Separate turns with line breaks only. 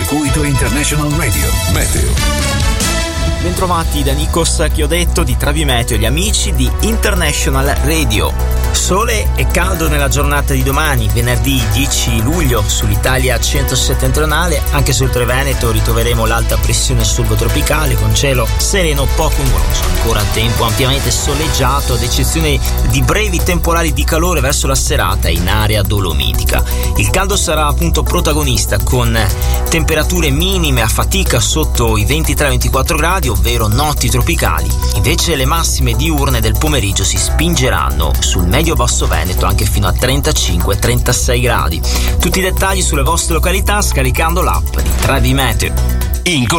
Circuito International Radio Meteo.
Bentrovati da Nikos Chiodetto di Travi Meteo, gli amici di International Radio. Sole e caldo nella giornata di domani, venerdì 10 luglio, sull'Italia centro-settentrionale. Anche sul Triveneto ritroveremo l'alta pressione subtropicale con cielo sereno poco nuvoloso. Ancora tempo ampiamente soleggiato, ad eccezione di brevi temporali di calore verso la serata in area dolomitica. Il caldo sarà appunto protagonista, con temperature minime a fatica sotto i 23-24 gradi, ovvero notti tropicali. Invece le massime diurne del pomeriggio si spingeranno sul medio-basso Veneto anche fino a 35-36 gradi. Tutti i dettagli sulle vostre località scaricando l'app di Travi Meteo.